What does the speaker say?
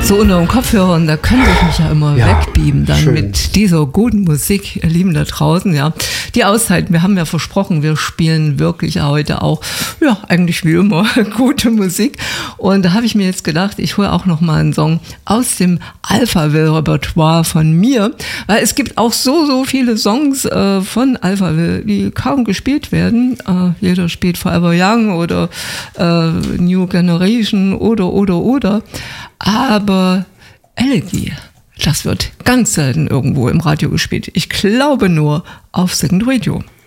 so unter den Kopfhörern, da könnte ich mich ja immer wegbeamen dann schön. Mit dieser guten Musik, ihr Lieben da draußen, ja. Die Auszeit, wir haben ja versprochen, wir spielen wirklich heute auch, ja, eigentlich wie immer, gute Musik. Und da habe ich mir jetzt gedacht, ich hole auch noch mal einen Song aus dem Alphaville-Repertoire von mir, weil es gibt auch so viele Songs von Alphaville, die kaum gespielt werden. Jeder spielt Forever Young oder New Generation oder. Aber Elegy, das wird ganz selten irgendwo im Radio gespielt. Ich glaube nur auf Second Radio.